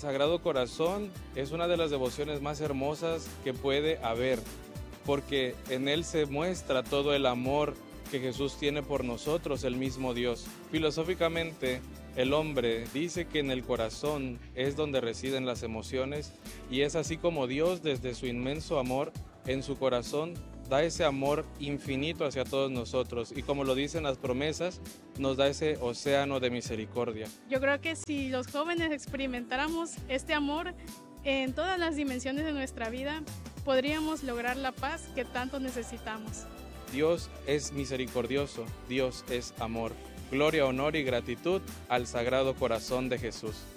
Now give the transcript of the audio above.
Sagrado Corazón es una de las devociones más hermosas que puede haber, porque en él se muestra todo el amor que Jesús tiene por nosotros, el mismo Dios. Filosóficamente, el hombre dice que en el corazón es donde residen las emociones, y es así como Dios, desde su inmenso amor en su corazón, da ese amor infinito hacia todos nosotros, y como lo dicen las promesas, nos da ese océano de misericordia. Yo creo que si los jóvenes experimentáramos este amor en todas las dimensiones de nuestra vida, podríamos lograr la paz que tanto necesitamos. Dios es misericordioso, Dios es amor. Gloria, honor y gratitud al Sagrado Corazón de Jesús.